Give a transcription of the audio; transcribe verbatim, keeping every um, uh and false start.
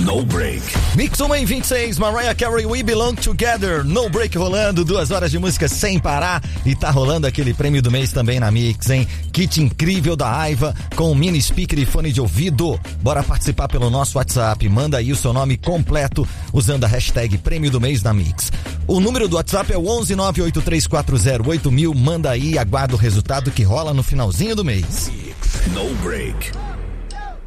No Break. Mix um em vinte e seis, Mariah Carey, We Belong Together. No Break rolando, duas horas de música sem parar. E tá rolando aquele prêmio do mês também na Mix, hein? Kit incrível da Aiva com mini speaker e fone de ouvido. Bora participar pelo nosso WhatsApp. Manda aí o seu nome completo usando a hashtag prêmio do mês na Mix. O número do WhatsApp é o onze nove oito três quatro zero oito mil. Manda aí e aguarda o resultado que rola no finalzinho do mês. No Break.